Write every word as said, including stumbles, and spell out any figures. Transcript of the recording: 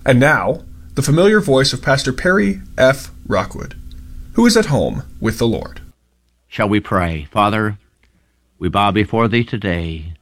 And now, the familiar voice of Pastor Perry F. Rockwood, who is at home with the Lord. Shall we pray? Father, we bow before Thee today.